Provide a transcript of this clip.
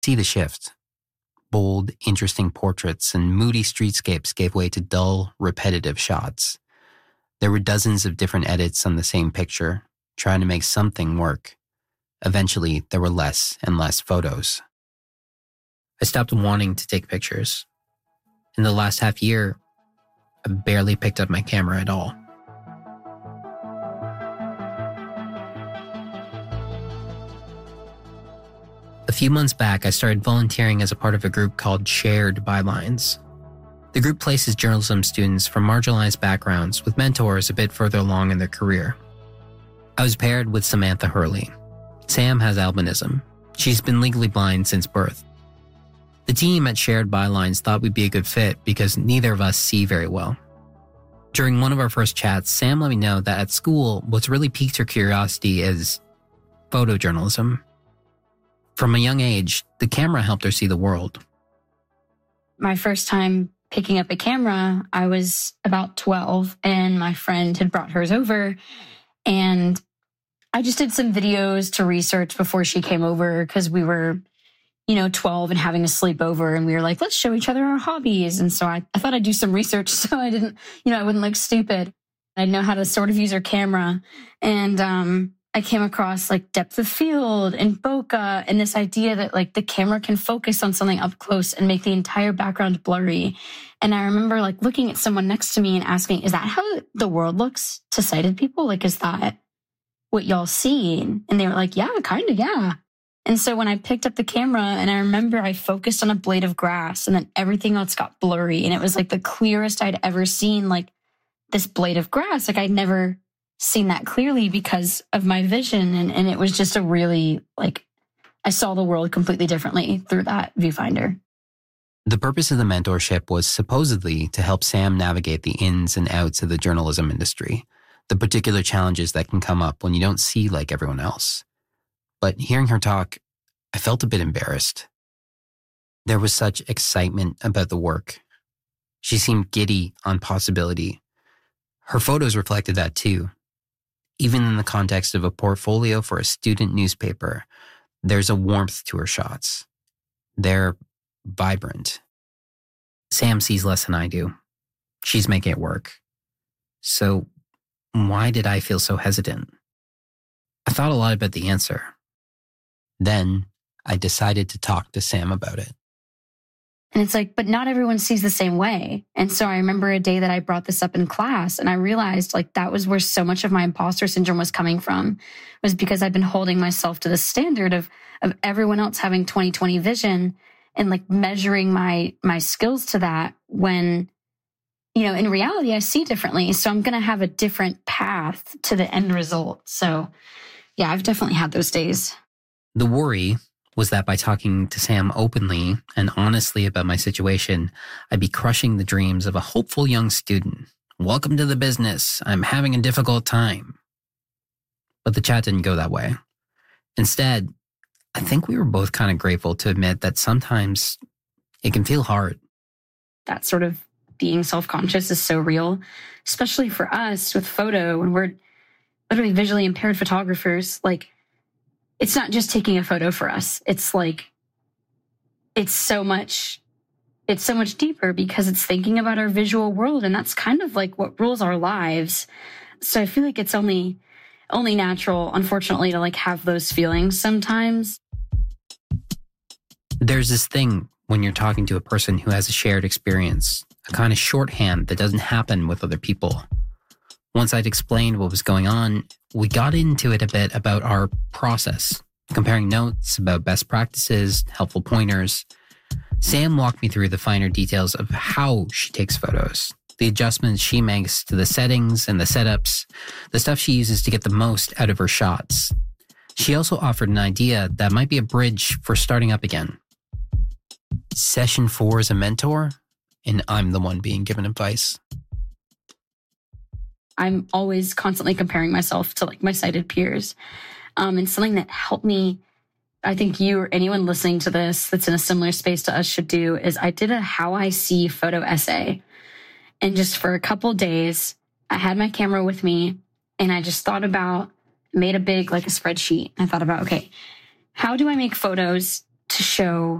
See the shift. Bold, interesting portraits and moody streetscapes gave way to dull, repetitive shots. There were dozens of different edits on the same picture, trying to make something work. Eventually, there were less and less photos. I stopped wanting to take pictures. In the last half year, I barely picked up my camera at all. A few months back, I started volunteering as a part of a group called Shared Bylines. The group places journalism students from marginalized backgrounds with mentors a bit further along in their career. I was paired with Samantha Hurley. Sam has albinism. She's been legally blind since birth. The team at Shared Bylines thought we'd be a good fit because neither of us see very well. During one of our first chats, Sam let me know that at school, what's really piqued her curiosity is photojournalism. From a young age, the camera helped her see the world. My first time picking up a camera, I was about 12, and my friend had brought hers over, and I just did some videos to research before she came over because we were, 12 and having a sleepover, and we were like, let's show each other our hobbies. And so I thought I'd do some research so I didn't, I wouldn't look stupid. I'd know how to sort of use her camera. And I came across like depth of field and bokeh and this idea that like the camera can focus on something up close and make the entire background blurry. And I remember like looking at someone next to me and asking, is that how the world looks to sighted people? Like, is that what y'all see? And they were like, yeah, kind of, yeah. And so when I picked up the camera, and I remember I focused on a blade of grass and then everything else got blurry. And it was like the clearest I'd ever seen like this blade of grass. Like I'd never seen that clearly because of my vision. And it was just a really, like, I saw the world completely differently through that viewfinder. The purpose of the mentorship was supposedly to help Sam navigate the ins and outs of the journalism industry, the particular challenges that can come up when you don't see like everyone else. But hearing her talk, I felt a bit embarrassed. There was such excitement about the work. She seemed giddy on possibility. Her photos reflected that too. Even in the context of a portfolio for a student newspaper, there's a warmth to her shots. They're vibrant. Sam sees less than I do. She's making it work. So why did I feel so hesitant? I thought a lot about the answer. Then I decided to talk to Sam about it. And it's like, but not everyone sees the same way. And so I remember a day that I brought this up in class, and I realized like that was where so much of my imposter syndrome was coming from, was because I'd been holding myself to the standard of everyone else having 20/20 vision and like measuring my skills to that when, in reality, I see differently. So I'm going to have a different path to the end result. So yeah, I've definitely had those days. The worry was that by talking to Sam openly and honestly about my situation, I'd be crushing the dreams of a hopeful young student. Welcome to the business. I'm having a difficult time. But the chat didn't go that way. Instead, I think we were both kind of grateful to admit that sometimes it can feel hard. That sort of being self-conscious is so real, especially for us with photo when we're literally visually impaired photographers. Like, it's not just taking a photo for us. It's like, it's so much deeper because it's thinking about our visual world. And that's kind of like what rules our lives. So I feel like it's only natural, unfortunately, to like have those feelings sometimes. There's this thing when you're talking to a person who has a shared experience, a kind of shorthand that doesn't happen with other people. Once I'd explained what was going on, we got into it a bit about our process, comparing notes about best practices, helpful pointers. Sam walked me through the finer details of how she takes photos, the adjustments she makes to the settings and the setups, the stuff she uses to get the most out of her shots. She also offered an idea that might be a bridge for starting up again. Session 4 is a mentor, and I'm the one being given advice. I'm always constantly comparing myself to like my sighted peers. And something that helped me, I think you or anyone listening to this that's in a similar space to us should do, is I did a how I see photo essay. And just for a couple days, I had my camera with me and I just made a big, like a spreadsheet. I thought about, okay, how do I make photos to show